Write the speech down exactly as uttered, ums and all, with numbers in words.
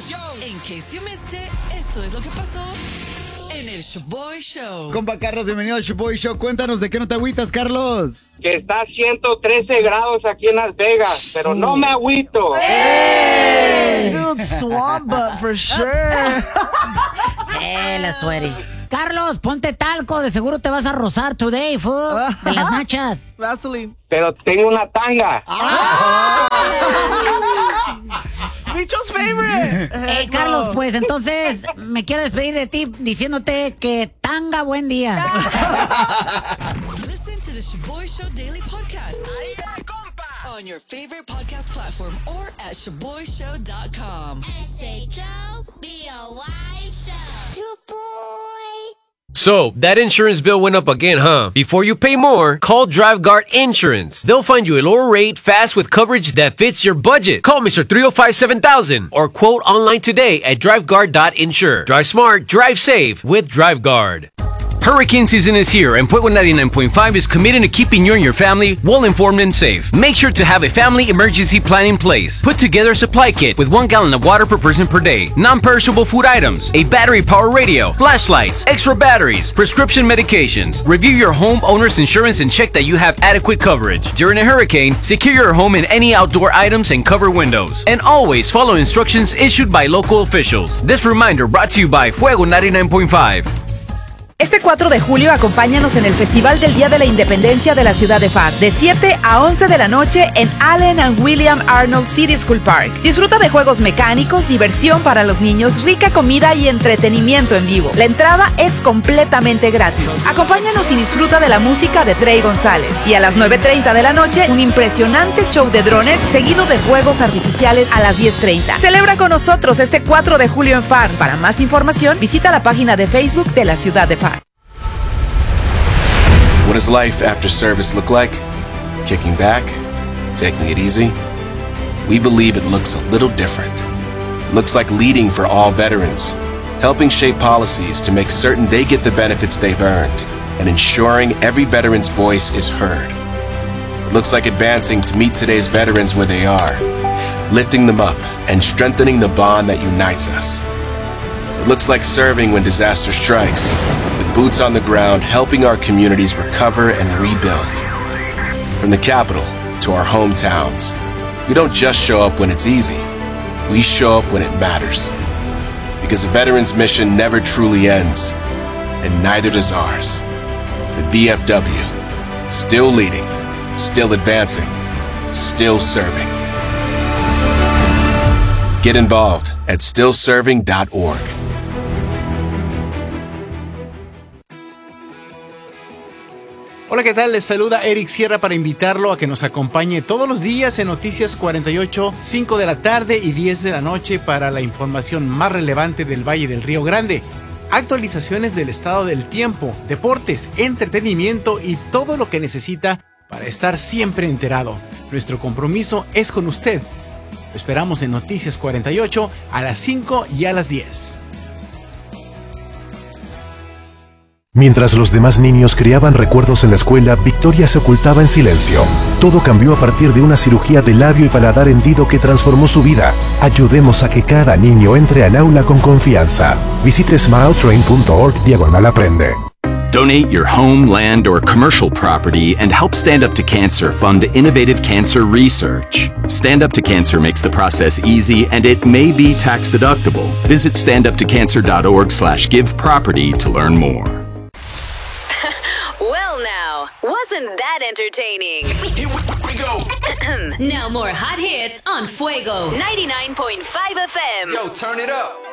In case you missed it, esto es lo que pasó en el Shoboy Show. Compa Carlos, bienvenido al Shoboy Show. Cuéntanos, ¿de qué no te agüitas, Carlos? Que está a ciento trece grados aquí en Las Vegas, pero no me agüito. Hey, dude, swamp butt for sure. Eh, la sweaty. Carlos, ponte talco, de seguro te vas a rozar today, fool, de las nachas. Vaseline. Pero tengo una tanga. Bicho's favorite. Eh, Carlos, pues entonces me quiero despedir de ti diciéndote que tanga buen día. Listen to the Shoboy Show Daily Podcast. Ay, ay, compa. On your favorite podcast platform or at shoboy show dot com. S H O B O Y Show. Shoboy. So, that insurance bill went up again, huh? Before you pay more, call DriveGuard Insurance. They'll find you a lower rate fast with coverage that fits your budget. Call Mister three oh five, seven thousand or quote online today at driveguard dot insure. Drive smart, drive safe with DriveGuard. Hurricane season is here, and Fuego ninety-nine point five is committed to keeping you and your family well-informed and safe. Make sure to have a family emergency plan in place. Put together a supply kit with one gallon of water per person per day, non-perishable food items, a battery-powered radio, flashlights, extra batteries, prescription medications. Review your homeowner's insurance and check that you have adequate coverage. During a hurricane, secure your home and any outdoor items and cover windows. And always follow instructions issued by local officials. This reminder brought to you by Fuego ninety-nine point five. Este cuatro de julio acompáñanos en el Festival del Día de la Independencia de la ciudad de F A R, de siete a once de la noche en Allen and William Arnold City School Park. Disfruta de juegos mecánicos, diversión para los niños, rica comida y entretenimiento en vivo. La entrada es completamente gratis. Acompáñanos y disfruta de la música de Trey González. Y a las nueve treinta de la noche, un impresionante show de drones seguido de fuegos artificiales a las diez treinta. Celebra con nosotros este cuatro de julio en F A R. Para más información, visita la página de Facebook de la ciudad de F A R. What does life after service look like? Kicking back? Taking it easy? We believe it looks a little different. It looks like leading for all veterans, helping shape policies to make certain they get the benefits they've earned, and ensuring every veteran's voice is heard. It looks like advancing to meet today's veterans where they are, lifting them up and strengthening the bond that unites us. It looks like serving when disaster strikes, with boots on the ground helping our communities recover and rebuild. From the capital to our hometowns, we don't just show up when it's easy, we show up when it matters. Because a veteran's mission never truly ends, and neither does ours. The V F W, still leading, still advancing, still serving. Get involved at still serving dot org. Hola, ¿qué tal? Les saluda Eric Sierra para invitarlo a que nos acompañe todos los días en Noticias cuarenta y ocho, cinco de la tarde y diez de la noche para la información más relevante del Valle del Río Grande. Actualizaciones del estado del tiempo, deportes, entretenimiento y todo lo que necesita para estar siempre enterado. Nuestro compromiso es con usted. Lo esperamos en Noticias cuarenta y ocho a las cinco y a las diez. Mientras los demás niños creaban recuerdos en la escuela, Victoria se ocultaba en silencio. Todo cambió a partir de una cirugía de labio y paladar hendido que transformó su vida. Ayudemos a que cada niño entre al aula con confianza. Visite smiletrain punto org diagonal aprende. Donate your home, land, or commercial property and help Stand Up to Cancer fund innovative cancer research. Stand Up to Cancer makes the process easy and it may be tax deductible. Visit stand up to cancer dot org slash give property to learn more. Well now, wasn't that entertaining? Here we go. Now more hot hits on Fuego ninety-nine point five F M. Yo, turn it up.